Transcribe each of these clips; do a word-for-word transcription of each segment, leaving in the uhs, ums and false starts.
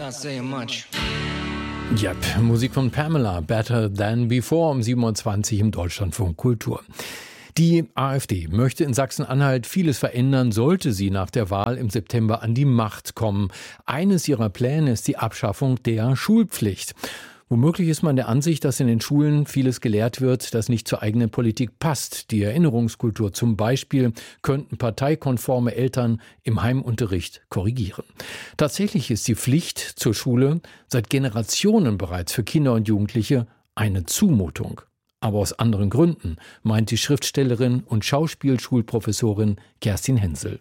Not saying much. Yep, Musik von Pamela, Better Than Before um sieben Uhr zwanzig im Deutschlandfunk Kultur. Die AfD möchte in Sachsen-Anhalt vieles verändern, sollte sie nach der Wahl im September an die Macht kommen. Eines ihrer Pläne ist die Abschaffung der Schulpflicht. Womöglich ist man der Ansicht, dass in den Schulen vieles gelehrt wird, das nicht zur eigenen Politik passt. Die Erinnerungskultur zum Beispiel könnten parteikonforme Eltern im Heimunterricht korrigieren. Tatsächlich ist die Pflicht zur Schule seit Generationen bereits für Kinder und Jugendliche eine Zumutung. Aber aus anderen Gründen, meint die Schriftstellerin und Schauspielschulprofessorin Kerstin Hensel.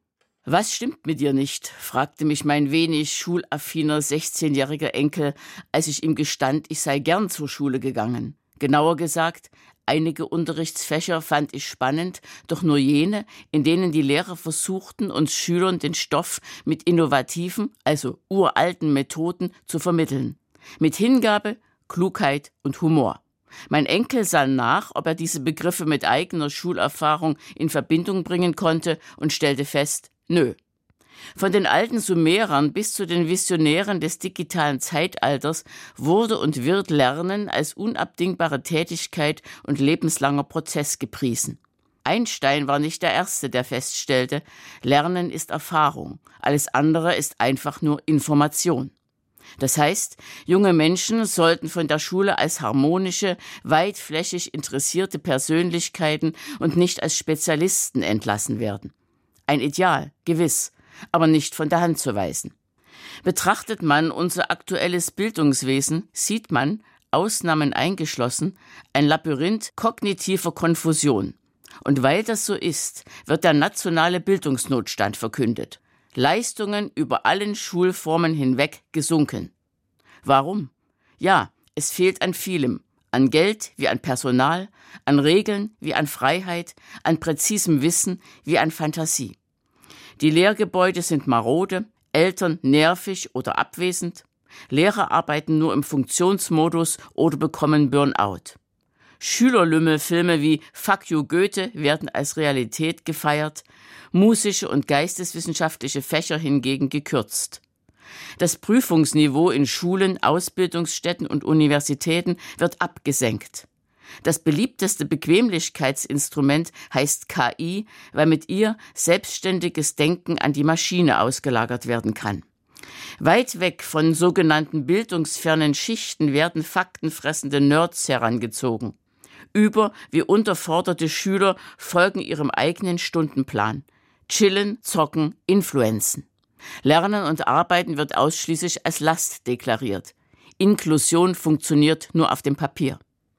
Was stimmt mit dir nicht?, fragte mich mein wenig schulaffiner sechzehnjähriger Enkel, als ich ihm gestand, ich sei gern zur Schule gegangen. Genauer gesagt, einige Unterrichtsfächer fand ich spannend, doch nur jene, in denen die Lehrer versuchten, uns Schülern den Stoff mit innovativen, also uralten Methoden zu vermitteln. Mit Hingabe, Klugheit und Humor. Mein Enkel sann nach, ob er diese Begriffe mit eigener Schulerfahrung in Verbindung bringen konnte und stellte fest, nö. Von den alten Sumerern bis zu den Visionären des digitalen Zeitalters wurde und wird Lernen als unabdingbare Tätigkeit und lebenslanger Prozess gepriesen. Einstein war nicht der Erste, der feststellte, Lernen ist Erfahrung, alles andere ist einfach nur Information. Das heißt, junge Menschen sollten von der Schule als harmonische, weitflächig interessierte Persönlichkeiten und nicht als Spezialisten entlassen werden. Ein Ideal, gewiss, aber nicht von der Hand zu weisen. Betrachtet man unser aktuelles Bildungswesen, sieht man, Ausnahmen eingeschlossen, ein Labyrinth kognitiver Konfusion. Und weil das so ist, wird der nationale Bildungsnotstand verkündet. Leistungen über allen Schulformen hinweg gesunken. Warum? Ja, es fehlt an vielem. An Geld wie an Personal, an Regeln wie an Freiheit, an präzisem Wissen wie an Fantasie. Die Lehrgebäude sind marode, Eltern nervig oder abwesend, Lehrer arbeiten nur im Funktionsmodus oder bekommen Burnout. Schülerlümmelfilme wie Fuck you Goethe werden als Realität gefeiert, musische und geisteswissenschaftliche Fächer hingegen gekürzt. Das Prüfungsniveau in Schulen, Ausbildungsstätten und Universitäten wird abgesenkt. Das beliebteste Bequemlichkeitsinstrument heißt K I, weil mit ihr selbstständiges Denken an die Maschine ausgelagert werden kann. Weit weg von sogenannten bildungsfernen Schichten werden faktenfressende Nerds herangezogen. Über- wie unterforderte Schüler folgen ihrem eigenen Stundenplan. Chillen, zocken, influenzen. Lernen und Arbeiten wird ausschließlich als Last deklariert. Inklusion funktioniert nur auf dem Papier.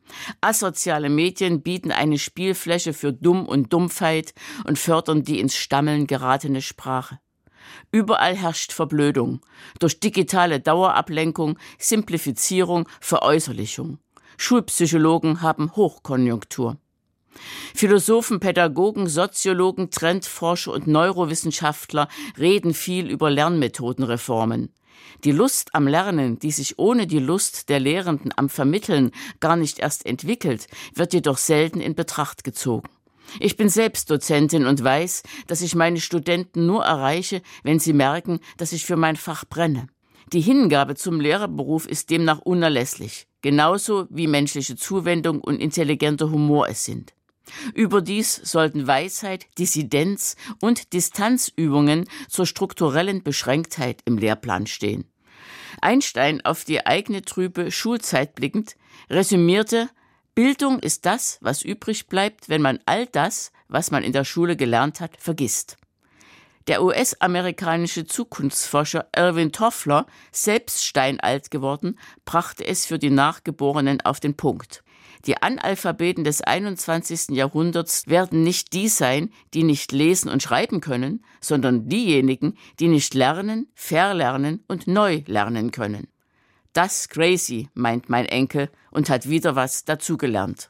Asoziale Medien bieten eine Spielfläche für Dumm und Dumpfheit und fördern die ins Stammeln geratene Sprache. Überall herrscht Verblödung. Durch digitale Dauerablenkung, Simplifizierung, Veräußerlichung. Schulpsychologen haben Hochkonjunktur. Philosophen, Pädagogen, Soziologen, Trendforscher und Neurowissenschaftler reden viel über Lernmethodenreformen. Die Lust am Lernen, die sich ohne die Lust der Lehrenden am Vermitteln gar nicht erst entwickelt, wird jedoch selten in Betracht gezogen. Ich bin selbst Dozentin und weiß, dass ich meine Studenten nur erreiche, wenn sie merken, dass ich für mein Fach brenne. Die Hingabe zum Lehrerberuf ist demnach unerlässlich, genauso wie menschliche Zuwendung und intelligenter Humor es sind. Überdies sollten Weisheit, Dissidenz und Distanzübungen zur strukturellen Beschränktheit im Lehrplan stehen. Einstein, auf die eigene trübe Schulzeit blickend, resümierte: Bildung ist das, was übrig bleibt, wenn man all das, was man in der Schule gelernt hat, vergisst. Der U S-amerikanische Zukunftsforscher Alvin Toffler, selbst steinalt geworden, brachte es für die Nachgeborenen auf den Punkt. Die Analphabeten des einundzwanzigsten Jahrhunderts werden nicht die sein, die nicht lesen und schreiben können, sondern diejenigen, die nicht lernen, verlernen und neu lernen können. Das crazy, meint mein Enkel und hat wieder was dazugelernt.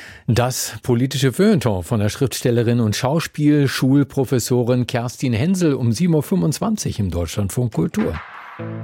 Das politische Feuilleton von der Schriftstellerin und Schauspielschulprofessorin Kerstin Hensel um sieben Uhr fünfundzwanzig im Deutschlandfunk Kultur.